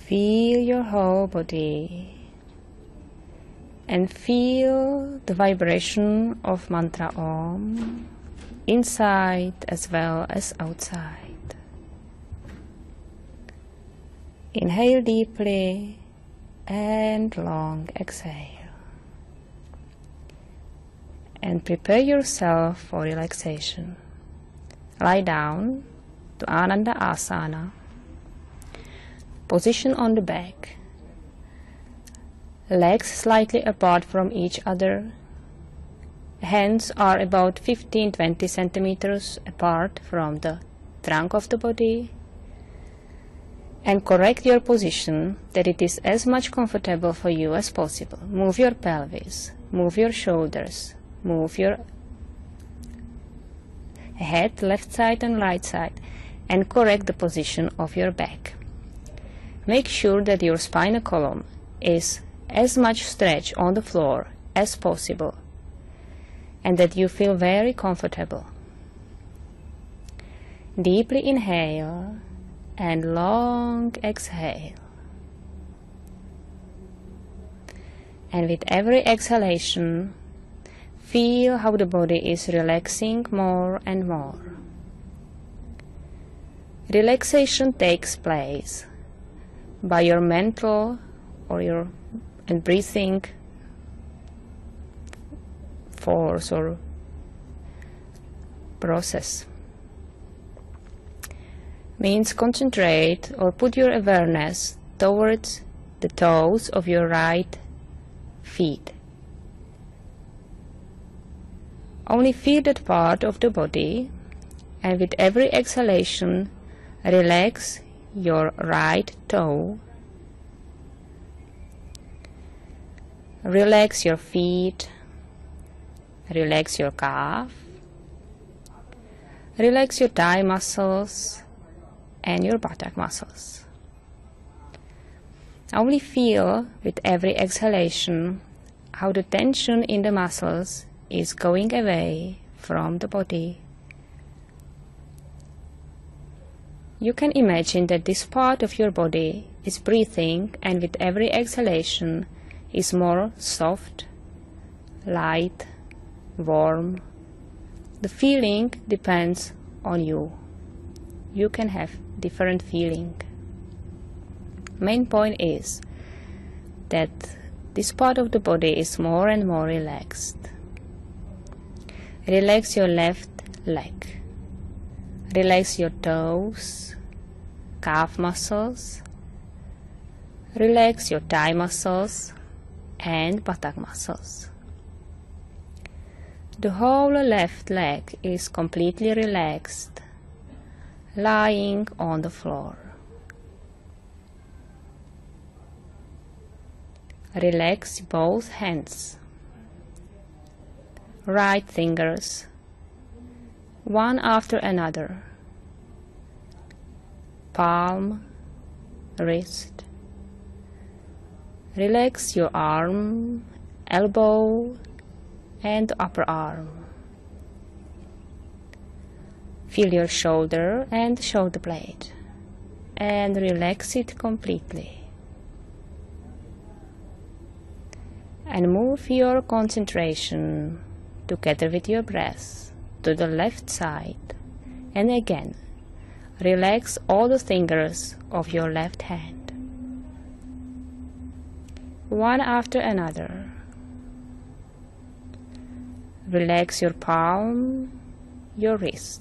Feel your whole body and feel the vibration of mantra Om inside as well as outside. Inhale deeply and long exhale. And prepare yourself for relaxation. Lie down to Ananda Asana. Position on the back. Legs slightly apart from each other. Hands are about 15-20 centimeters apart from the trunk of the body. And correct your position that it is as much comfortable for you as possible. Move your pelvis, move your shoulders, move your head left side and right side, and correct the position of your back. Make sure that your spinal column is as much stretched on the floor as possible and that you feel very comfortable. Deeply inhale and long exhale. And with every exhalation, feel how the body is relaxing more and more. Relaxation takes place by your mental and breathing force or process. Means concentrate or put your awareness towards the toes of your right feet. Only feel that part of the body, and with every exhalation relax your right toe. Relax your feet. Relax your calf. Relax your thigh muscles and your buttock muscles. Only feel with every exhalation how the tension in the muscles is going away from the body. You can imagine that this part of your body is breathing, and with every exhalation is more soft, light, warm. The feeling depends on you. You can have different feeling. Main point is that this part of the body is more and more relaxed. Relax your left leg. Relax your toes, calf muscles. Relax your thigh muscles and buttock muscles. The whole left leg is completely relaxed, lying on the floor. Relax both hands. Right fingers, one after another. Palm, wrist. Relax your arm, elbow, and upper arm. Feel your shoulder and shoulder blade, and relax it completely. And move your concentration together with your breath to the left side, and again relax all the fingers of your left hand, one after another. Relax your palm, your wrist.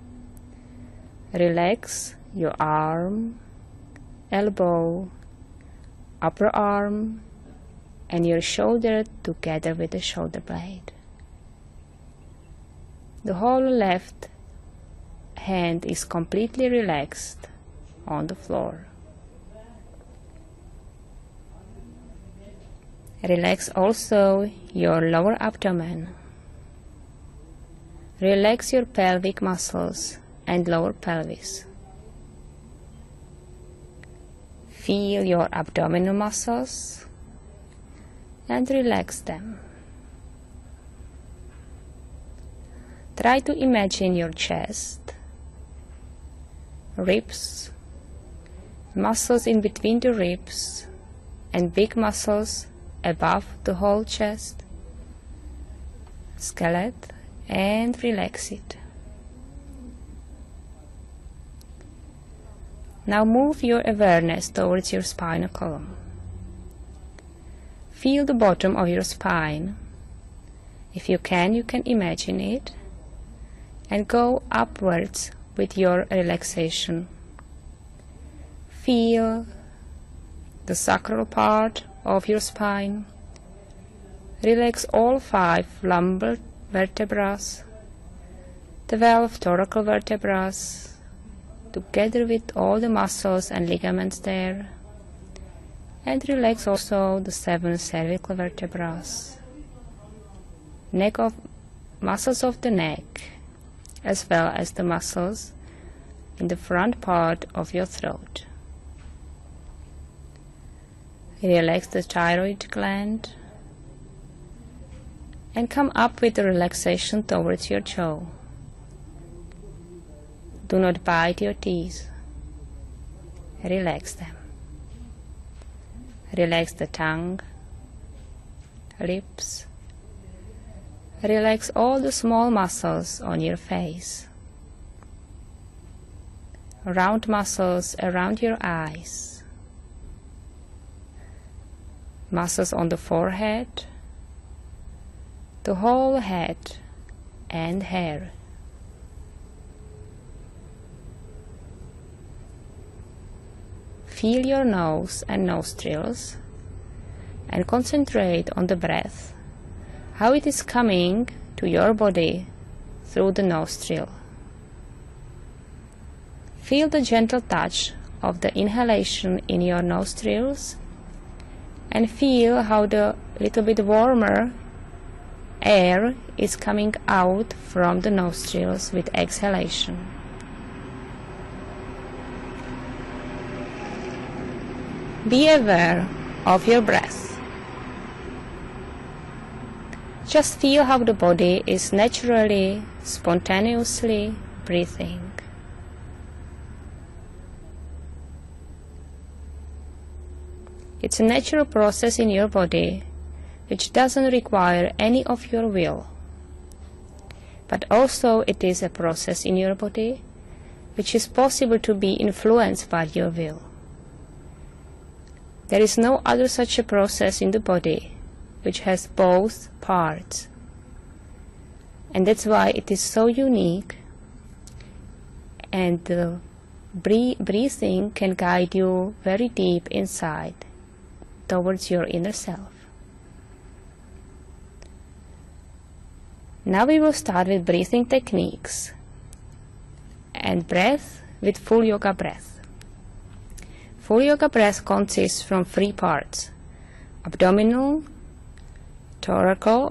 Relax your arm, elbow, upper arm, and your shoulder together with the shoulder blade. The whole left hand is completely relaxed on the floor. Relax also your lower abdomen. Relax your pelvic muscles and lower pelvis. Feel your abdominal muscles and relax them. Try to imagine your chest, ribs, muscles in between the ribs and big muscles above the whole chest, skeleton, and relax it. Now move your awareness towards your spinal column. Feel the bottom of your spine. If you can imagine it, and go upwards with your relaxation. Feel the sacral part of your spine. Relax all 5 lumbar vertebrae, 12 thoracic vertebrae, together with all the muscles and ligaments there, and relax also the 7 cervical vertebrae, muscles of the neck, as well as the muscles in the front part of your throat. Relax the thyroid gland and come up with the relaxation towards your jaw. Do not bite your teeth. Relax them. Relax the tongue, lips. Relax all the small muscles on your face. Round muscles around your eyes. Muscles on the forehead, the whole head and hair. Feel your nose and nostrils and concentrate on the breath, how it is coming to your body through the nostril. Feel the gentle touch of the inhalation in your nostrils and feel how the little bit warmer air is coming out from the nostrils with exhalation. Be aware of your breath. Just feel how the body is naturally, spontaneously breathing. It's a natural process in your body which doesn't require any of your will. But also it is a process in your body which is possible to be influenced by your will. There is no other such a process in the body which has both parts. And that's why it is so unique, and the breathing can guide you very deep inside towards your inner self. Now we will start with breathing techniques and breath with full yoga breath. Full yoga breath consists from 3 parts: abdominal, thoracic